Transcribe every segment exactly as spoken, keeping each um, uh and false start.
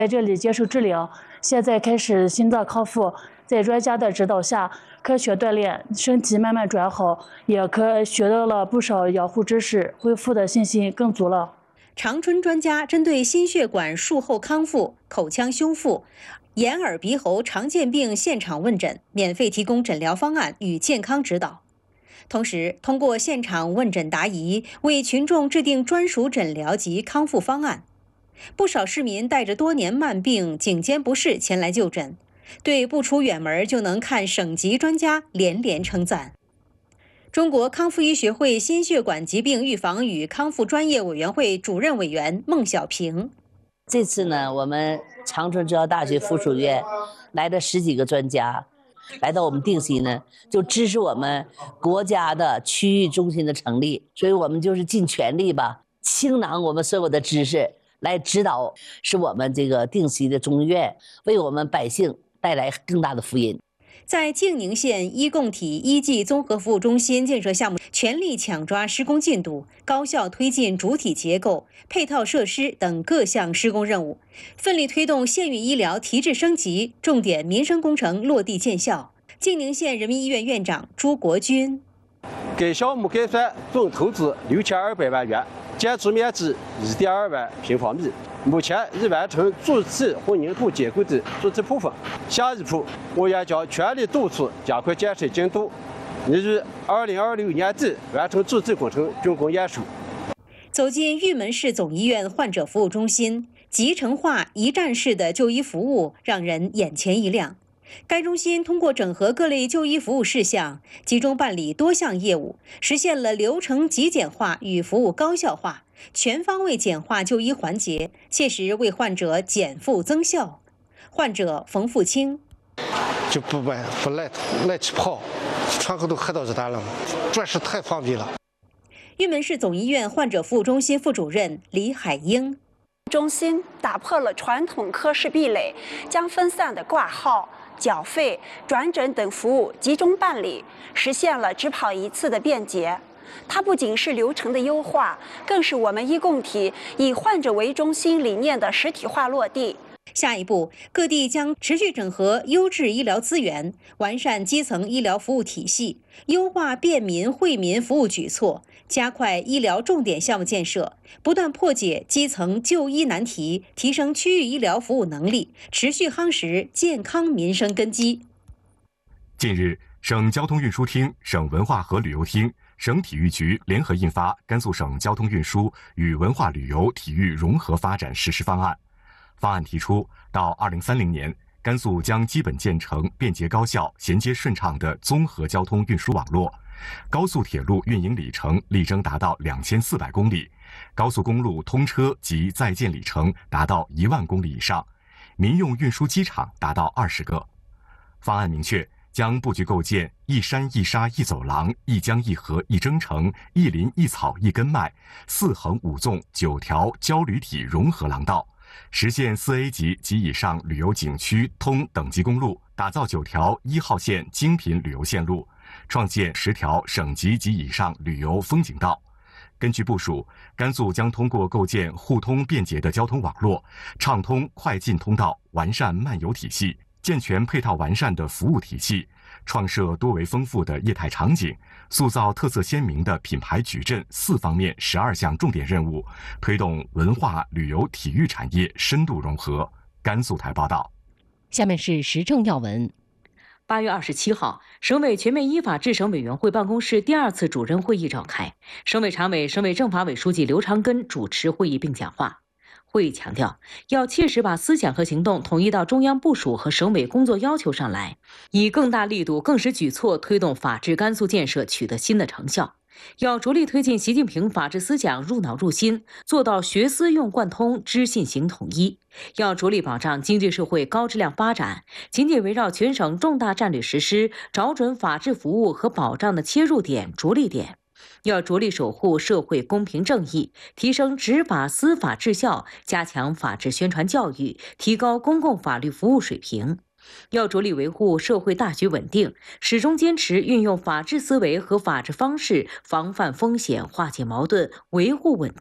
在这里接受治疗，现在开始心脏康复。在专家的指导下，科学锻炼，身体慢慢转好，也可学到了不少养护知识，恢复的信心更足了。 长春专家针对心血管术后康复、口腔修复、眼耳鼻喉常见病现场问诊，免费提供诊疗方案与健康指导。同时，通过现场问诊答疑，为群众制定专属诊疗及康复方案。不少市民带着多年慢病、颈肩不适前来就诊，对不出远门就能看省级专家连连称赞。中国康复医学会心血管疾病预防与康复专业委员会主任委员孟小平。 这次呢，我们长春制药大学附属院来了十几个专家，来到我们定西呢，就支持我们国家的区域中心的成立，所以我们就是尽全力吧，倾囊我们所有的知识来指导，使我们这个定西的中医院为我们百姓带来更大的福音。 在静宁县医共体医技综合服务中心建设项目全力抢抓施工进度，高效推进主体结构、配套设施等各项施工任务，奋力推动县域医疗提质升级，重点民生工程落地见效。静宁县人民医院院长朱国军： 该项目概算总投资六千二百万元，建筑面积一点二万平方米。目前已完成主体混凝土结构的主体部分，下一步我也将全力督促加快建设进度，拟于二零二六年底完成主体工程竣工验收。 走进玉门市总医院患者服务中心，集成化一站式的就医服务让人眼前一亮。该中心通过整合各类就医服务事项，集中办理多项业务，实现了流程极简化与服务高效化，全方位简化就医环节，切实为患者减负增效。患者冯富清： 就不来不来来去跑，窗口都喝到这大了，主要是太方便了。 玉门市总医院患者服务中心副主任李海英： 中心打破了传统科室壁垒，将分散的挂号、缴费、转诊等服务集中办理，实现了只跑一次的便捷。它不仅是流程的优化，更是我们医共体以患者为中心理念的实体化落地。 下一步，各地将持续整合优质医疗资源，完善基层医疗服务体系，优化便民惠民服务举措，加快医疗重点项目建设，不断破解基层就医难题，提升区域医疗服务能力，持续夯实健康民生根基。 近日，省交通运输厅、省文化和旅游厅、省体育局联合印发《甘肃省交通运输与文化旅游体育融合发展实施方案》。方案提出，到二零三零年，甘肃将基本建成便捷高效、衔接顺畅的综合交通运输网络，高速铁路运营里程力争达到两千四百公里，高速公路通车及在建里程达到一万公里以上，民用运输机场达到二十个。方案明确，将布局构建一山一沙一走廊、一江一河一征程、一林一草一根脉、四横五纵九条交旅体融合廊道，实现四 A 级及以上旅游景区通等级公路，打造九条一号线精品旅游线路，创建十条省级及以上旅游风景道。根据部署，甘肃将通过构建互通便捷的交通网络，畅通快进通道，完善漫游体系，健全配套完善的服务体系，创设多维丰富的业态场景，塑造特色鲜明的品牌矩阵四方面十二项重点任务，推动文化旅游体育产业深度融合。甘肃台报道。 下面是时政要闻。八月二十七号，省委全面依法治省委员会办公室第二次主任会议召开，省委常委、省委政法委书记刘长根主持会议并讲话。会议强调，要切实把思想和行动统一到中央部署和省委工作要求上来，以更大力度、更实举措推动法治甘肃建设取得新的成效。要着力推进习近平法治思想入脑入心，做到学思用贯通、知信行统一。要着力保障经济社会高质量发展，紧紧围绕全省重大战略实施，找准法治服务和保障的切入点、着力点。要着力守护社会公平正义，提升执法司法治效，加强法治宣传教育，提高公共法律服务水平。要着力维护社会大局稳定，始终坚持运用法治思维和法治方式，防范风险、化解矛盾、维护稳定。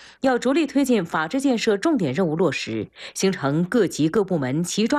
要着力推进法治建设重点任务落实，形成各级各部门齐抓